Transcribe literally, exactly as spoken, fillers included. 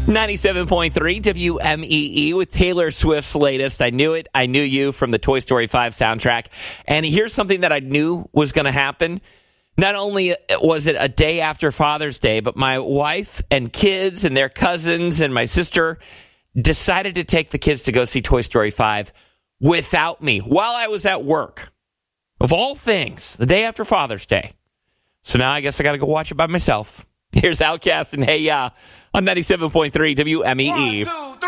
ninety-seven point three W M E E with Taylor Swift's latest. I Knew It, I Knew You from the Toy Story five soundtrack. And here's something that I knew was going to happen. Not only was it a day after Father's Day, but my wife and kids and their cousins and my sister decided to take the kids to go see Toy Story five without me while I was at work. Of all things, the day after Father's Day. So now I guess I got to go watch it by myself. Here's Outkast and Hey Ya on ninety-seven point three W M E E. One, two,